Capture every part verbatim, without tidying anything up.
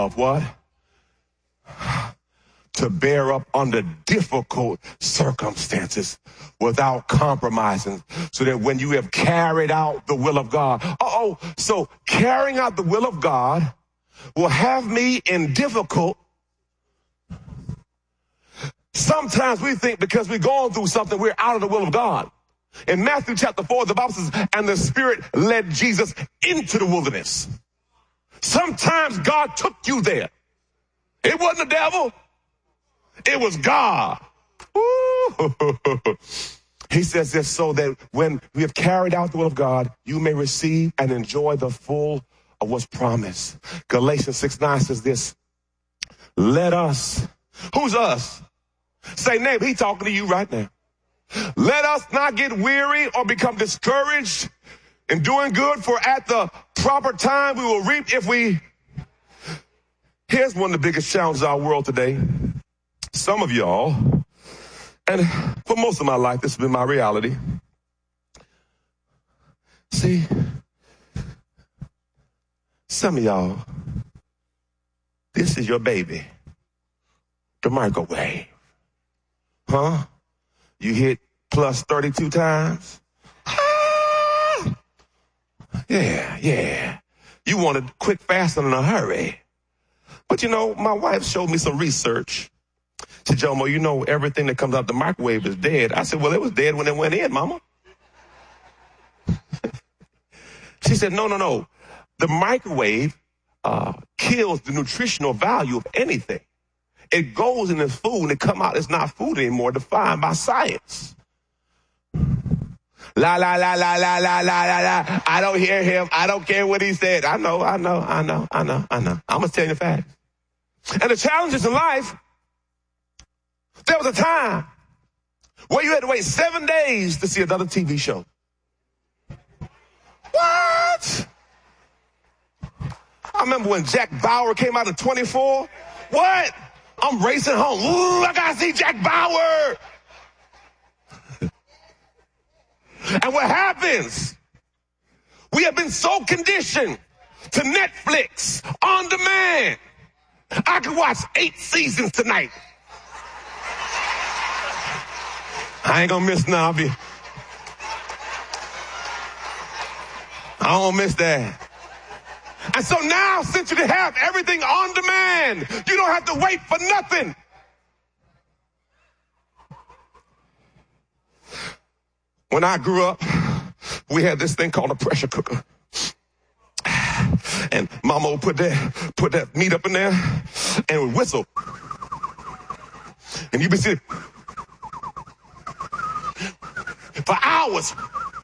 of what? To bear up under difficult circumstances without compromising, so that when you have carried out the will of God. Uh-oh, so carrying out the will of God will have me in difficult. Sometimes we think because we're going through something, we're out of the will of God. In Matthew chapter four, the Bible says, and the Spirit led Jesus into the wilderness. Sometimes God took you there. It wasn't the devil. It was God. Ooh. He says this so that when we have carried out the will of God, you may receive and enjoy the full of what's promised. Galatians six nine says this, let us, who's us? Say, neighbor, he talking to you right now. Let us not get weary or become discouraged in doing good, for at the proper time we will reap if we... Here's one of the biggest challenges of our world today. Some of y'all, and for most of my life, this has been my reality. See, some of y'all, this is your baby, the microwave. Huh? You hit plus thirty-two times. Ah! Yeah, yeah. You want it quick, fast, and in a hurry. But you know, my wife showed me some research. She said, Jomo, you know everything that comes out the microwave is dead. I said, well, it was dead when it went in, mama. She said, no, no, no. The microwave uh, kills the nutritional value of anything. It goes in this food and it come out, it's not food anymore, defined by science. La, la, la, la, la, la, la, la, la. I don't hear him. I don't care what he said. I know, I know, I know, I know, I know. I'm going to tell you the facts. And the challenges in life, there was a time where you had to wait seven days to see another T V show. What? I remember when Jack Bauer came out at twenty-four. What? I'm racing home. Ooh, I got to see Jack Bauer. And what happens? We have been so conditioned to Netflix on demand. I could watch eight seasons tonight. I ain't gonna miss now. I'll be, I don't miss that. And so now, since you can have everything on demand, you don't have to wait for nothing. When I grew up, we had this thing called a pressure cooker. And mama would put that, put that meat up in there and would whistle. And you'd be sitting for hours.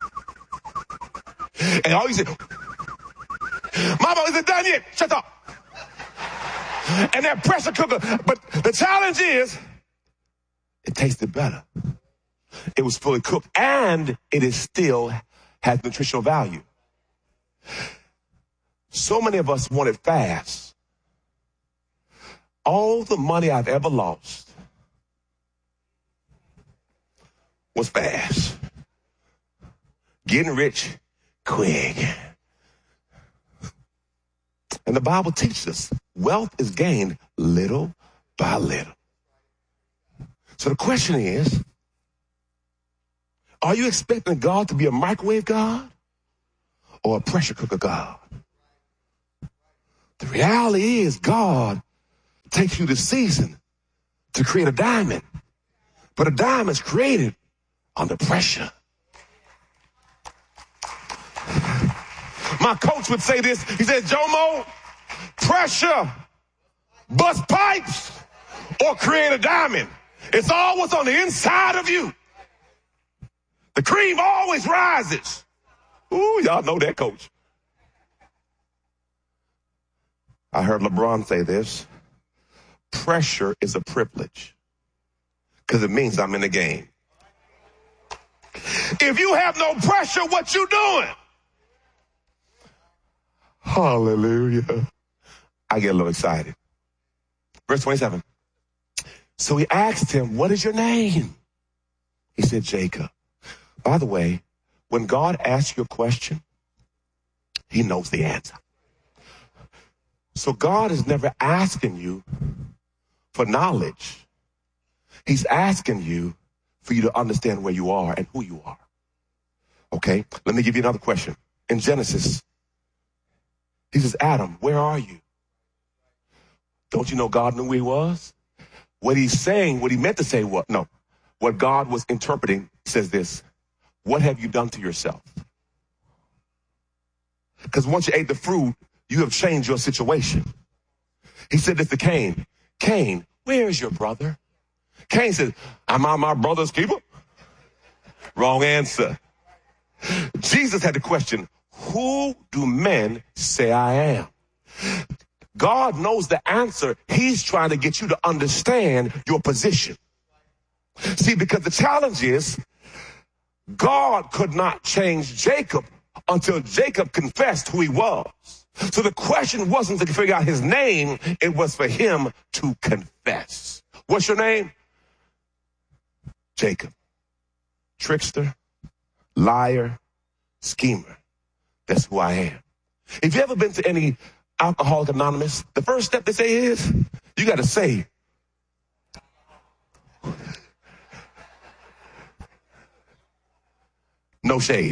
And all you said, Mama, is it done yet? Shut up. And that pressure cooker, but the challenge is, it tasted better. It was fully cooked, and it is still has nutritional value. So many of us want it fast. All the money I've ever lost was fast. Getting rich quick. And the Bible teaches us wealth is gained little by little. So the question is, are you expecting God to be a microwave God or a pressure cooker God? The reality is God takes you the season to create a diamond, but a diamond is created under pressure. My coach would say this. He said, Jomo, pressure, bust pipes, or create a diamond. It's all what's on the inside of you. The cream always rises. Ooh, y'all know that, coach. I heard LeBron say this. Pressure is a privilege because it means I'm in the game. If you have no pressure, what you doing? Hallelujah. I get a little excited. Verse twenty-seven. So he asked him, what is your name? He said, Jacob. By the way, when God asks you a question, he knows the answer. So God is never asking you for knowledge. He's asking you for you to understand where you are and who you are. Okay, let me give you another question. In Genesis, he says, Adam, where are you? Don't you know God knew where he was? What he's saying, what he meant to say, what? No. What God was interpreting says this: what have you done to yourself? Because once you ate the fruit, you have changed your situation. He said this to Cain. Cain, where is your brother? Cain said, am I my brother's keeper? Wrong answer. Jesus had the question, who do men say I am? God knows the answer. He's trying to get you to understand your position. See, because the challenge is God could not change Jacob until Jacob confessed who he was. So the question wasn't to figure out his name. It was for him to confess. What's your name? Jacob. Trickster, liar, schemer. That's who I am. If you ever been to any Alcoholics Anonymous, the first step they say is, you got to say, no shade.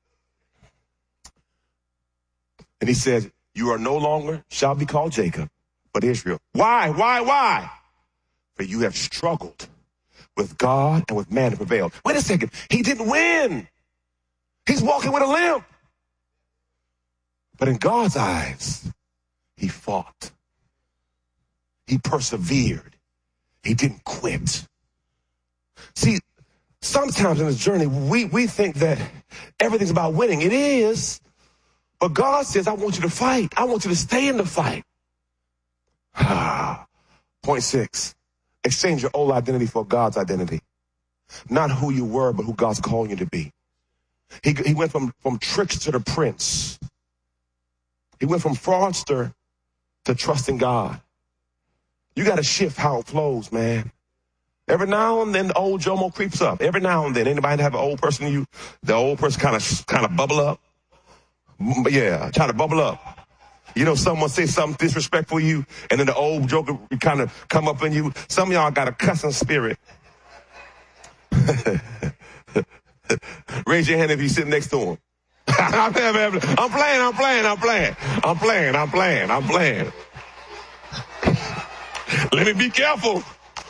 And he says, you are no longer shall be called Jacob, but Israel. Why? Why? Why? For you have struggled with God and with man to prevail. Wait a second. He didn't win. He's walking with a limp. But in God's eyes, he fought. He persevered. He didn't quit. See, sometimes in this journey, we, we think that everything's about winning. It is. But God says, I want you to fight. I want you to stay in the fight. Ah. Point six. Exchange your old identity for God's identity. Not who you were, but who God's calling you to be. He, he went from, from trickster to prince. He went from fraudster to trusting God. You got to shift how it flows, man. Every now and then the old Jomo creeps up. Every now and then. Anybody have an old person in you? The old person kind of kind of bubble up. Yeah, try to bubble up. You know, someone say something disrespectful to you, and then the old joker kind of come up in you. Some of y'all got a cussing spirit. Raise your hand if you're sitting next to him. I'm playing, I'm playing, I'm playing, I'm playing, I'm playing, I'm playing, I'm playing. Let me be careful.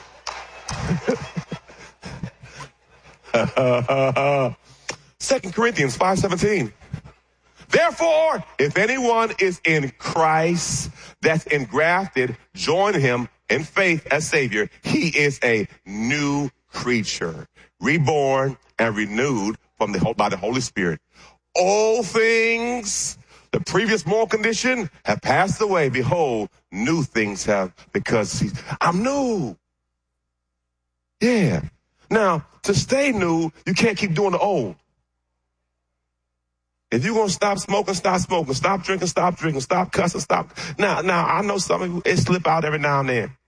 Second Corinthians five seventeen. Therefore, if anyone is in Christ, that's engrafted, join him in faith as Savior. He is a new creature, reborn and renewed from the by the Holy Spirit. All things, the previous moral condition, have passed away. Behold, new things have, because he's, I'm new. Yeah. Now, to stay new, you can't keep doing the old. If you're going to stop smoking, stop smoking. Stop drinking, stop drinking. Stop cussing, stop. Now, now, I know some of you, it slip out every now and then.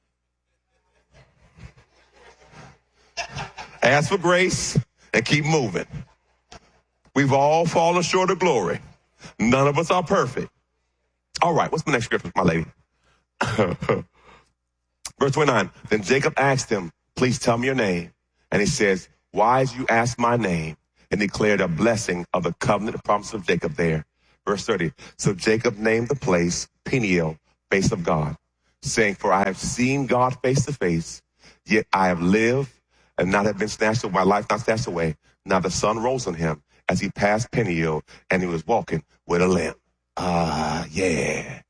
Ask for grace and keep moving. We've all fallen short of glory. None of us are perfect. All right, what's the next scripture, my lady? Verse twenty-nine. Then Jacob asked him, please tell me your name. And he says, why as you ask my name? And declared a blessing of the covenant, the promise of Jacob there. Verse thirty. So Jacob named the place Peniel, face of God, saying, for I have seen God face to face, yet I have lived and not have been snatched away, my life not snatched away. Now the sun rose on him as he passed Peniel, and he was walking with a limp. Ah, uh, yeah.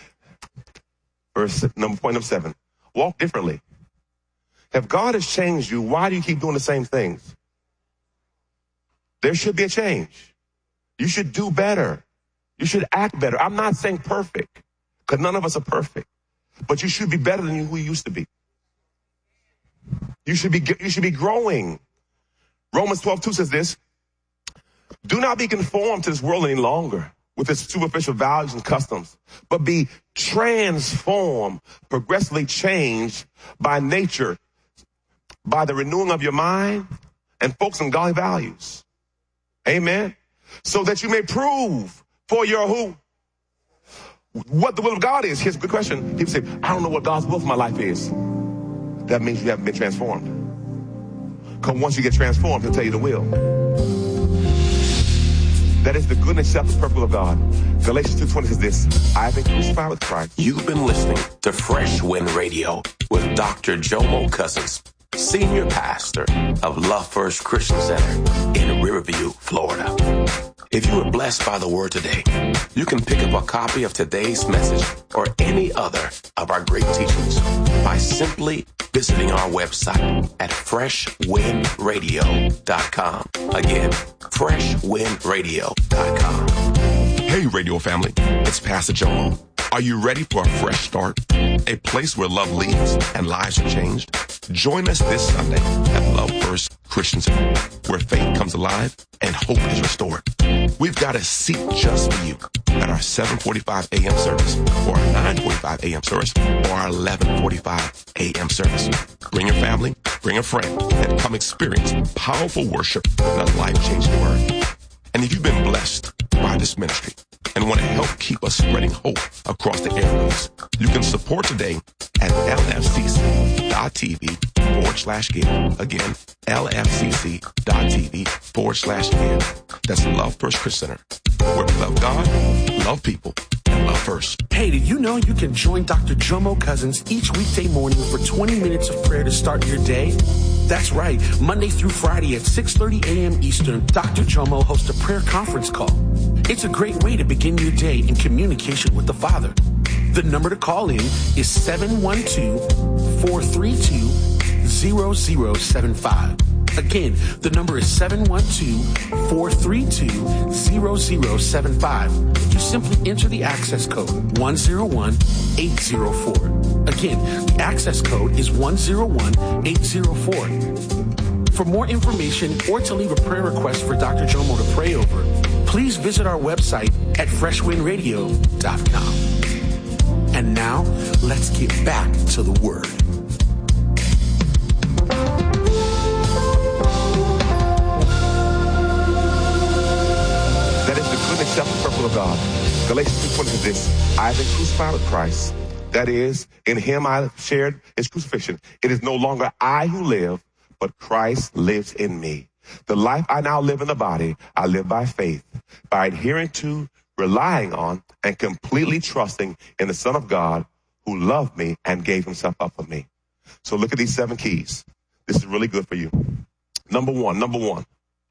Verse number, point number seven. Walk differently. If God has changed you, why do you keep doing the same things? There should be a change. You should do better. You should act better. I'm not saying perfect, because none of us are perfect. But you should be better than who you used to be. You should be, you should be growing. Romans twelve two says this. Do not be conformed to this world any longer with its superficial values and customs, but be transformed, progressively changed by nature, by the renewing of your mind, and focus on godly values. Amen. So that you may prove for your who? what the will of God is. Here's a good question. People say, I don't know what God's will for my life is. That means you haven't been transformed. Because once you get transformed, he'll tell you the will. That is the good and acceptable perfect will of God. Galatians two twenty says this, I have been crucified with Christ. You've been listening to Fresh Wind Radio with Doctor Jomo Cousins, Senior Pastor of Love First Christian Center in Riverview, Florida. If you were blessed by the word today, you can pick up a copy of today's message or any other of our great teachings by simply visiting our website at fresh wind radio dot com. Again, fresh wind radio dot com. Hey, radio family, it's Pastor Jomo. Are you ready for a fresh start? A place where love leads and lives are changed? Join us this Sunday at Love First Christian Center, where faith comes alive and hope is restored. We've got a seat just for you at our seven forty-five a.m. service, or our nine forty-five a.m. service, or our eleven forty-five a.m. service. Bring your family, bring a friend, and come experience powerful worship and a life-changing word. And if you've been blessed by this ministry and want to help keep us spreading hope across the airwaves, you can support today at lfcc.tv forward slash give. Again, lfcc.tv forward slash give. That's Love First Christian Center, where we love God, love people, and love first. Hey, did you know you can join Doctor Jomo Cousins each weekday morning for twenty minutes of prayer to start your day? That's right. Monday through Friday at six thirty a.m. Eastern, Doctor Jomo hosts a prayer conference call. It's a great way to begin your day in communication with the Father. The number to call in is seven one two, four three two, zero zero seven five. Again, the number is seven one two, four three two, zero zero seven five. You simply enter the access code one zero one eight zero four. Again, the access code is one zero one eight zero four. For more information or to leave a prayer request for Doctor Jomo to pray over, please visit our website at fresh wind radio dot com. And now, let's get back to the Word. That is the good and acceptable perfect will of God. Galatians two twenty says this, I have been crucified with Christ. That is, in him I shared his crucifixion. It is no longer I who live, but Christ lives in me. The life I now live in the body, I live by faith, by adhering to, relying on, and completely trusting in the Son of God who loved me and gave himself up for me. So look at these seven keys. This is really good for you. Number one, number one.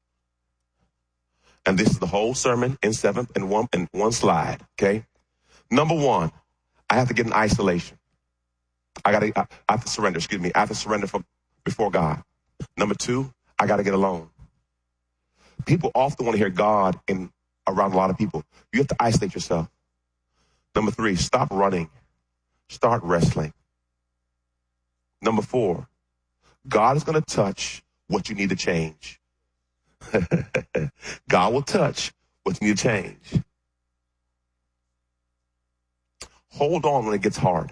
And this is the whole sermon in seven in one in one slide. Okay. Number one, I have to get in isolation. I gotta I, I have to surrender, excuse me. I have to surrender for, before God. Number two, I gotta get alone. People often want to hear God in around a lot of people. You have to isolate yourself. Number three, stop running. Start wrestling. Number four, God is going to touch what you need to change. God will touch what you need to change. Hold on when it gets hard.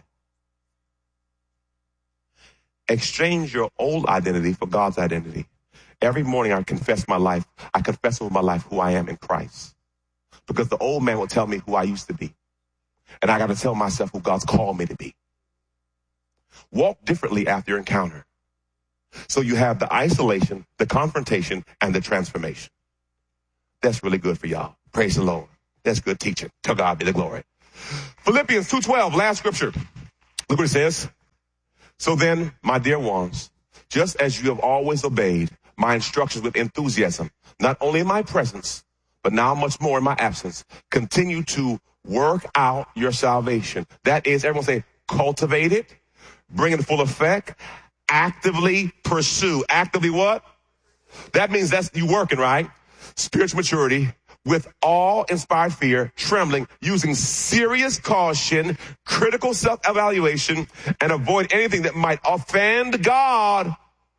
Exchange your old identity for God's identity. Every morning I confess my life. I confess over my life who I am in Christ. Because the old man will tell me who I used to be. And I got to tell myself who God's called me to be. Walk differently after your encounter. So you have the isolation, the confrontation, and the transformation. That's really good for y'all. Praise the Lord. That's good teaching. To God be the glory. Philippians two twelve, last scripture. Look what it says. So then, my dear ones, just as you have always obeyed my instructions with enthusiasm, not only in my presence, but now much more in my absence, continue to work out your salvation. That is, everyone say, cultivate it, bring it to full effect, actively pursue. Actively what? That means that's you working, right? Spiritual maturity with all inspired fear, trembling, using serious caution, critical self-evaluation, and avoid anything that might offend God.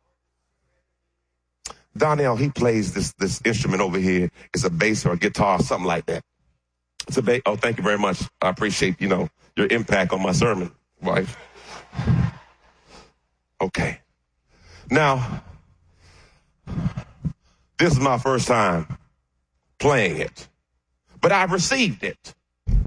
Donnell, he plays this, this instrument over here. It's a bass or a guitar, something like that. It's a bass. Oh, thank you very much. I appreciate, you know, your impact on my sermon, wife. Okay. Now, this is my first time playing it, but I've received it.